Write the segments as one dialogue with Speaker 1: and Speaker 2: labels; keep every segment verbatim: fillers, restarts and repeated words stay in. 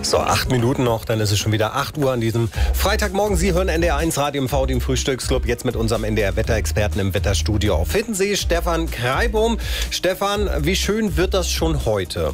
Speaker 1: So, acht Minuten noch, dann ist es schon wieder acht Uhr an diesem Freitagmorgen. Sie hören N D R eins Radio M V, den Frühstücksclub, jetzt mit unserem N D R-Wetterexperten im Wetterstudio auf Hiddensee, Stefan Kreibohm. Stefan, wie schön wird das schon heute?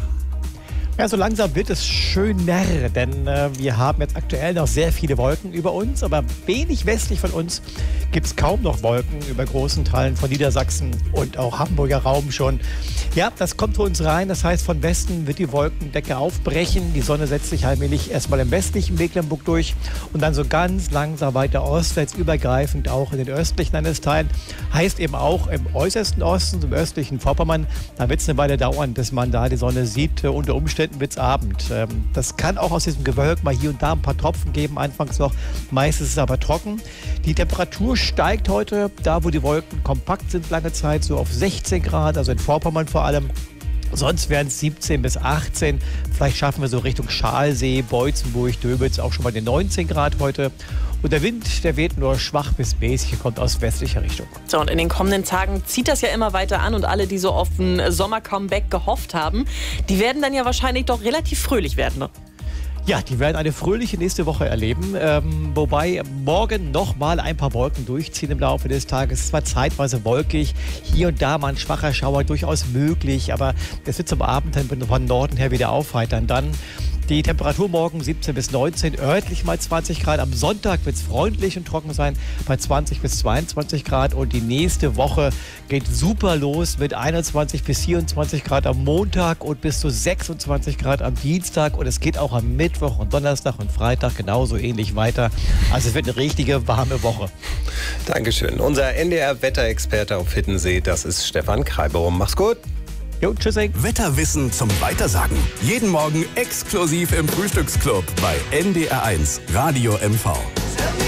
Speaker 2: Ja, so langsam wird es schöner, denn äh, wir haben jetzt aktuell noch sehr viele Wolken über uns, aber wenig westlich von uns gibt es kaum noch Wolken über großen Teilen von Niedersachsen und auch Hamburger Raum schon. Ja, das kommt für uns rein, das heißt, von Westen wird die Wolkendecke aufbrechen, die Sonne setzt sich allmählich erstmal im westlichen Mecklenburg durch und dann so ganz langsam weiter ostwärts übergreifend auch in den östlichen Landesteilen. Heißt eben auch im äußersten Osten, im östlichen Vorpommern, da wird es eine Weile dauern, bis man da die Sonne sieht, unter Umständen wird es Abend. Das kann auch aus diesem Gewölk mal hier und da ein paar Tropfen geben, anfangs noch. Meistens ist es aber trocken. Die Temperatur steigt heute, da wo die Wolken kompakt sind, lange Zeit so auf sechzehn Grad, also in Vorpommern vor allem. Sonst wären es siebzehn bis achtzehn. Vielleicht schaffen wir so Richtung Schalsee, Beutzenburg, Döbitz auch schon mal den neunzehn Grad heute. Und der Wind, der weht nur schwach bis mäßig, kommt aus westlicher Richtung.
Speaker 3: So, und in den kommenden Tagen zieht das ja immer weiter an und alle, die so auf ein Sommer-Comeback gehofft haben, die werden dann ja wahrscheinlich doch relativ fröhlich werden, ne?
Speaker 2: Ja, die werden eine fröhliche nächste Woche erleben, ähm, wobei morgen noch mal ein paar Wolken durchziehen im Laufe des Tages. Es war zeitweise wolkig, hier und da mal ein schwacher Schauer durchaus möglich, aber es wird zum Abend von Norden her wieder aufheitern. Dann die Temperatur morgen siebzehn bis neunzehn, örtlich mal zwanzig Grad. Am Sonntag wird es freundlich und trocken sein bei zwanzig bis zweiundzwanzig Grad. Und die nächste Woche geht super los mit einundzwanzig bis vierundzwanzig Grad am Montag und bis zu sechsundzwanzig Grad am Dienstag. Und es geht auch am Mittwoch und Donnerstag und Freitag genauso ähnlich weiter. Also es wird eine richtige warme Woche.
Speaker 1: Dankeschön. Unser N D R-Wetterexperte auf Hiddensee, das ist Stefan Kreibohm. Mach's gut.
Speaker 2: Jo, tschüssing.
Speaker 4: Wetterwissen zum Weitersagen. Jeden Morgen exklusiv im Frühstücksclub bei N D R eins Radio M V.